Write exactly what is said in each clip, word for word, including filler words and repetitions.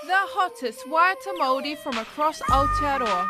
The hottest waiata Māori from across Aotearoa.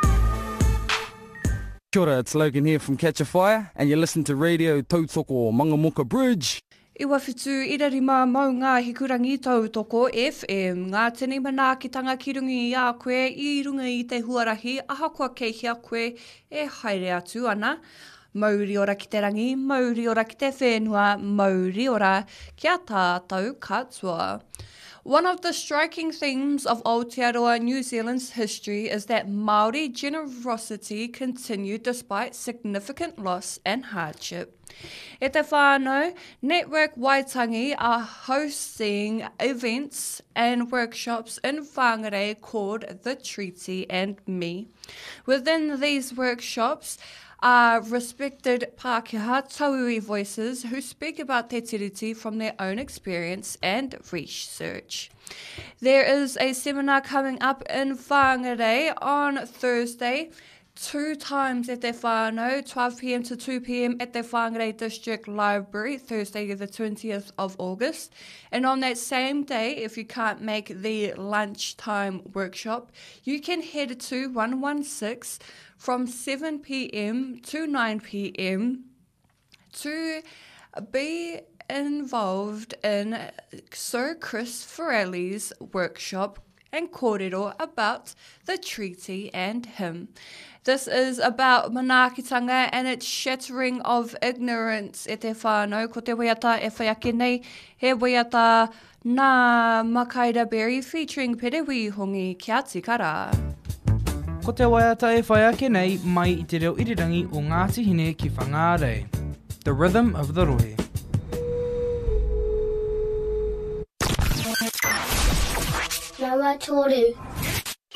Kia ora, it's Logan here from Catch a Fire, and you listen to Radio Tautoko Mangamoka Bridge. I wawhitu irarima mau ngā hikurangi Tautoko F M, ngā tini manaakitanga ki rungi i a koe, i runga i te huarahi, ahakoa keihia koe e haere atu ana. Mauri ora ki te rangi, mauri ora ki te whenua, mauri ora kia tātou katoa. One of the striking themes of Aotearoa New Zealand's history is that Māori generosity continued despite significant loss and hardship. E te whānau, Network Waitangi are hosting events and workshops in Whangarei called The Treaty and Me. Within these workshops are respected Pākehā Tauiwi voices who speak about Te Tiriti from their own experience and research. There is a seminar coming up in Whangarei on Thursday, two times at Te Whānau, twelve p m to two p m at the Whangarei District Library, Thursday the twentieth of August. And on that same day, if you can't make the lunchtime workshop, you can head to one one six from seven p m to nine p m to be involved in Sir Chris Farrelly's workshop and kōrero about the treaty and him. This is about manaakitanga and its shattering of ignorance e te whānau. Ko te waiata e whai ake nei, he waiata Ngā Makaira Berry featuring Perewi Hongi kia tikara. Ko te waiata e whai ake nei mai i te reo irirangi o Ngāti Hine ki Whangarei. The Rhythm of the Rohe. Rawa Toru.